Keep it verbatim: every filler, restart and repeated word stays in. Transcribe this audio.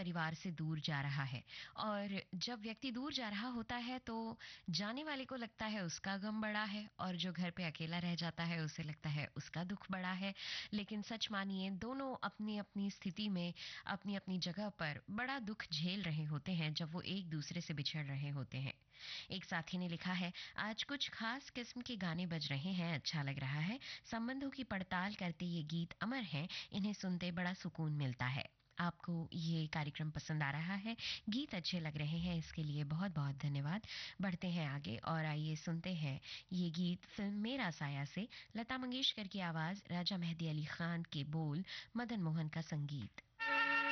परिवार से दूर जा रहा है। और जब व्यक्ति दूर जा रहा होता है तो जाने वाले को लगता है उसका गम बड़ा है, और जो घर पे अकेला रह जाता है उसे लगता है उसका दुख बड़ा है। लेकिन सच मानिए, दोनों अपनी अपनी स्थिति में, अपनी अपनी जगह पर बड़ा दुख झेल रहे होते हैं जब वो एक दूसरे से बिछड़ रहे होते हैं। एक साथी ने लिखा है, आज कुछ खास किस्म के गाने बज रहे हैं, अच्छा लग रहा है। संबंधों की पड़ताल करते ये गीत अमर हैं, इन्हें सुनते बड़ा सुकून मिलता है। आपको ये कार्यक्रम पसंद आ रहा है, गीत अच्छे लग रहे हैं, इसके लिए बहुत बहुत धन्यवाद। बढ़ते हैं आगे और आइए सुनते हैं ये गीत फिल्म मेरा साया से। लता मंगेशकर की आवाज, राजा मेहदी अली खान के बोल, मदन मोहन का संगीत।